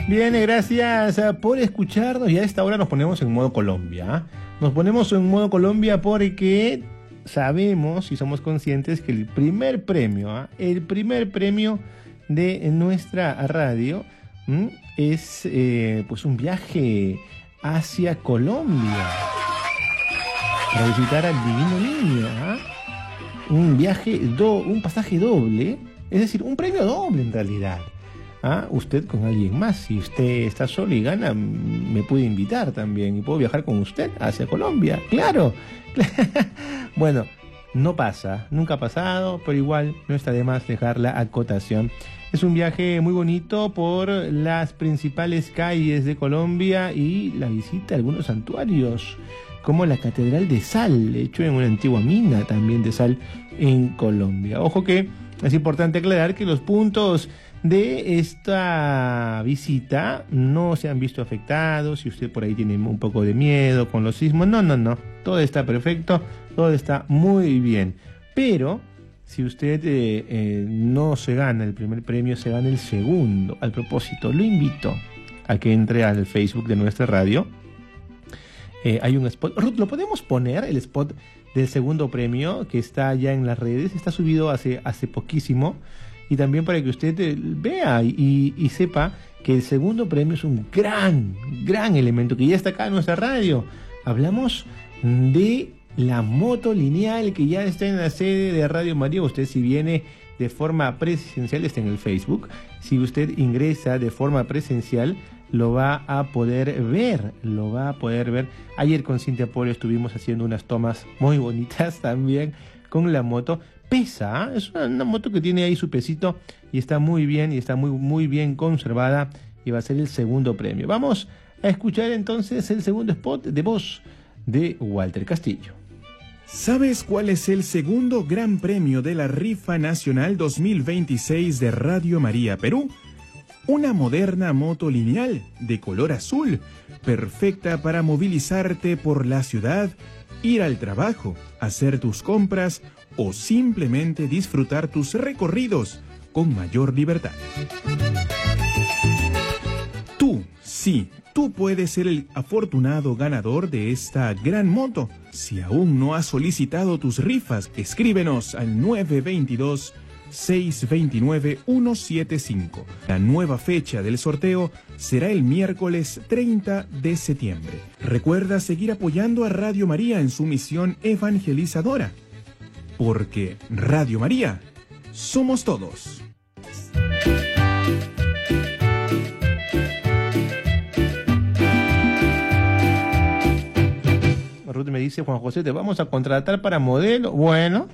Bien, gracias por escucharnos. Y a esta hora nos ponemos en modo Colombia. Nos ponemos en modo Colombia porque sabemos y somos conscientes que el primer premio de nuestra radio es pues un viaje hacia Colombia para visitar al Divino Niño. Un pasaje doble, es decir, un premio doble en realidad. Usted con alguien más. Si usted está solo y gana, me puede invitar también y puedo viajar con usted hacia Colombia. Claro. Bueno, no pasa, nunca ha pasado, pero igual no está de más dejar la acotación. Es un viaje muy bonito por las principales calles de Colombia y la visita a algunos santuarios, como la Catedral de Sal, hecho en una antigua mina también de sal en Colombia. Ojo que es importante aclarar que los puntos de esta visita no se han visto afectados. Si usted por ahí tiene un poco de miedo con los sismos, no, todo está perfecto, todo está muy bien. Pero si usted no se gana el primer premio, se gana el segundo. Al propósito, lo invito a que entre al Facebook de nuestra radio. Hay un spot. Ruth, ¿lo podemos poner, el spot del segundo premio, que está ya en las redes? Está subido hace poquísimo. Y también para que usted vea y sepa que el segundo premio es un gran elemento que ya está acá en nuestra radio. Hablamos de la moto lineal que ya está en la sede de Radio María. Usted, si viene de forma presencial, está en el Facebook. Si usted ingresa de forma presencial, lo va a poder ver. Ayer con Cintia Polo estuvimos haciendo unas tomas muy bonitas también con la moto. Pesa, es una moto que tiene ahí su pesito y está muy bien y está muy bien conservada, y va a ser el segundo premio. Vamos a escuchar entonces el segundo spot de voz de Walter Castillo. ¿Sabes cuál es el segundo gran premio de la Rifa Nacional 2026 de Radio María Perú? Una moderna moto lineal de color azul, perfecta para movilizarte por la ciudad, ir al trabajo, hacer tus compras o simplemente disfrutar tus recorridos con mayor libertad. Tú puedes ser el afortunado ganador de esta gran moto. Si aún no has solicitado tus rifas, escríbenos al 922-629-175. La nueva fecha del sorteo será el miércoles 30 de septiembre. Recuerda seguir apoyando a Radio María en su misión evangelizadora. Porque Radio María somos todos. Ruth me dice: Juan José, ¿te vamos a contratar para modelo? Bueno,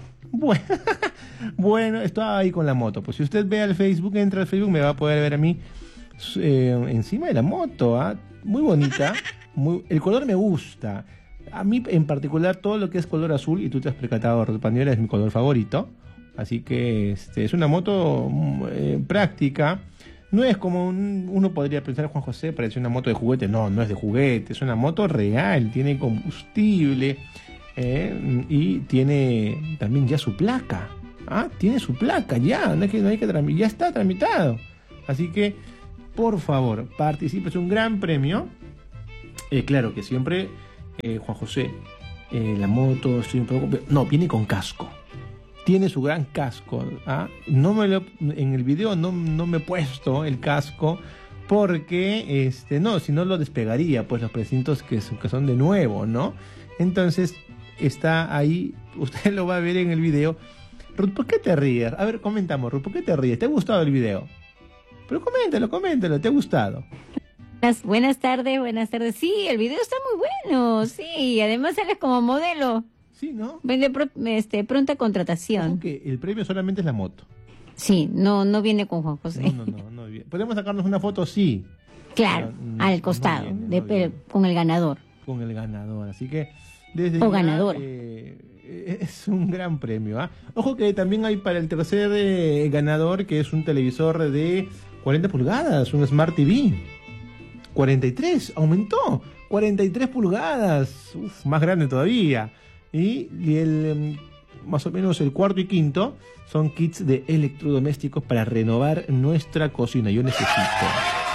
estaba ahí con la moto. Pues si usted ve al Facebook, entra al Facebook, me va a poder ver a mí encima de la moto. Muy bonita, el color me gusta. A mí en particular todo lo que es color azul, y tú te has percatado, Pañuela, es mi color favorito. Así que es una moto práctica. No es como uno podría pensar, Juan José, parece una moto de juguete. No es de juguete, es una moto real, tiene combustible y tiene también ya su placa. Tiene su placa ya, no hay que tramitar, ya está tramitado. Así que, por favor, participe, es un gran premio. Claro que siempre... Juan José, la moto, estoy un poco... No, viene con casco. Tiene su gran casco. En el video no me he puesto el casco porque, si no lo despegaría, pues los precintos que son de nuevo, ¿no? Entonces, está ahí, usted lo va a ver en el video. Ruth, ¿por qué te ríes? A ver, comentamos, Ruth, ¿por qué te ríes? ¿Te ha gustado el video? Pero coméntalo, ¿te ha gustado? Buenas tardes. Sí, el video está muy bueno, sí, además sales como modelo. Sí, ¿no? Vende pronta contratación. Que el premio solamente es la moto. Sí, no viene con Juan José. No viene. ¿Podemos sacarnos una foto? Sí. Claro, al costado, con el ganador. Con el ganador, así que... ganadora. Es un gran premio. Ojo que también hay para el tercer ganador, que es un televisor de 40 pulgadas, un Smart TV. 43, aumentó, 43 pulgadas, más grande todavía. Y el más o menos el cuarto y quinto son kits de electrodomésticos para renovar nuestra cocina. Yo necesito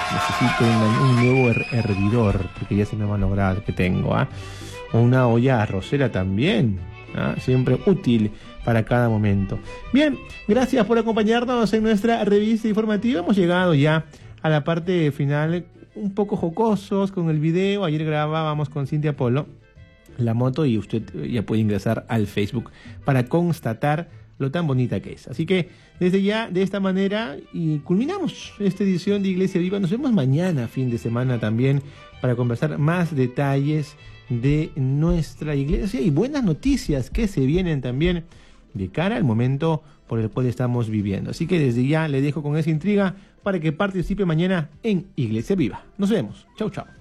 necesito un nuevo hervidor, porque ya se me va a lograr que tengo, o una olla arrocera también, siempre útil para cada momento. Bien, gracias por acompañarnos en nuestra revista informativa. Hemos llegado ya a la parte final, un poco jocosos con el video. Ayer grabábamos con Cintia Polo la moto y usted ya puede ingresar al Facebook para constatar lo tan bonita que es. Así que desde ya, de esta manera, y culminamos esta edición de Iglesia Viva. Nos vemos mañana, fin de semana también, para conversar más detalles de nuestra iglesia y buenas noticias que se vienen también de cara al momento por el cual estamos viviendo. Así que desde ya le dejo con esa intriga para que participe mañana en Iglesia Viva. Nos vemos. Chau, chau.